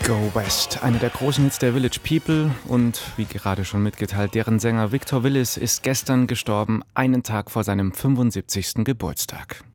Go West, einer der großen Hits der Village People und, wie gerade schon mitgeteilt, deren Sänger Victor Willis ist gestern gestorben, einen Tag vor seinem 75. Geburtstag.